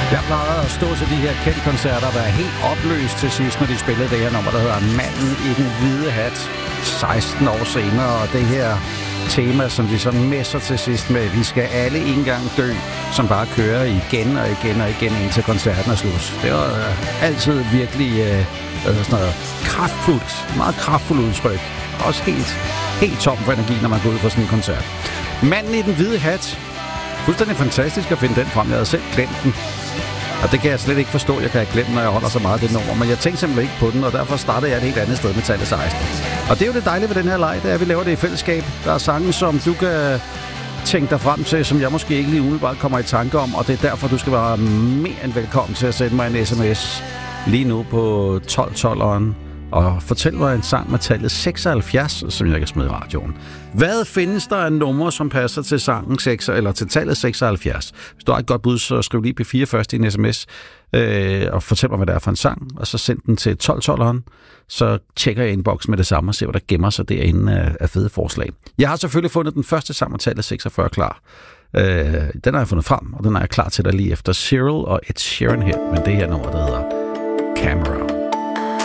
Jeg plejede at stå til de her kendte koncerter og være helt opløst til sidst, når de spillede det her nummer, der hedder Manden i den hvide hat. 16 år senere, og det her tema, som de så messer til sidst med, vi skal alle en gang dø, som bare kører igen og igen og igen, indtil koncerten er slut. Det var altid virkelig sådan noget kraftfuldt, meget kraftfuldt udtryk. Også helt tom for energi, når man går ud for sådan en koncert. Manden i den hvide hat. Fuldstændig fantastisk at finde den frem. Jeg havde selv glemt den. Og det kan jeg slet ikke forstå, jeg kan have glemt, når jeg holder så meget af det nummer. Men jeg tænkte simpelthen ikke på den, og derfor starter jeg et helt andet sted med tallet 16. Og det er jo det dejlige ved den her leg, det er, at vi laver det i fællesskab. Der er sange, som du kan tænke dig frem til, som jeg måske ikke lige umiddelbart kommer i tanke om. Og det er derfor, du skal være mere end velkommen til at sende mig en sms lige nu på 1212'eren. Og fortæl mig en sang med tallet 76, som jeg kan smide i radioen. Hvad findes der af numre, som passer til sangen 6, eller til tallet 76? Hvis du har et godt bud, så skriv lige P4 først i en sms, og fortæl mig, hvad det er for en sang, og så send den til 1212'eren. Så tjekker jeg inboxen med det samme og ser, hvad der gemmer sig derinde af fede forslag. Jeg har selvfølgelig fundet den første sang med tallet 46 klar. Den har jeg fundet frem, og den er jeg klar til dig lige efter Cyril og Ed Sheeran her, men det her nummer, der hedder Camera.